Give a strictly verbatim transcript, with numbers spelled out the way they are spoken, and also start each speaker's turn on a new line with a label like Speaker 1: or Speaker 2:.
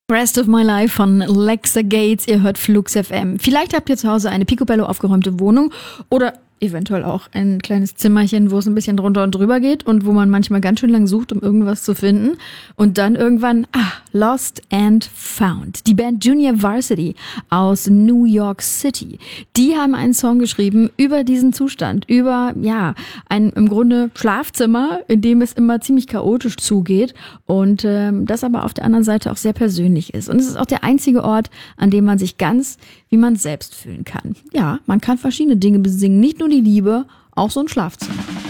Speaker 1: Rest of My Life von Lexa Gates, ihr hört Flux F M. Vielleicht habt ihr zu Hause eine picobello aufgeräumte Wohnung oder eventuell auch ein kleines Zimmerchen, wo es ein bisschen drunter und drüber geht und wo man manchmal ganz schön lang sucht, um irgendwas zu finden. Und dann irgendwann, ah, Lost and Found. Die Band Junior Varsity aus New York City, die haben einen Song geschrieben über diesen Zustand, über, ja, ein im Grunde Schlafzimmer, in dem es immer ziemlich chaotisch zugeht und ähm, das aber auf der anderen Seite auch sehr persönlich ist. Und es ist auch der einzige Ort, an dem man sich ganz wie man selbst fühlen kann. Ja, man kann verschiedene Dinge besingen, nicht nur die Liebe, auch so ein Schlafzimmer.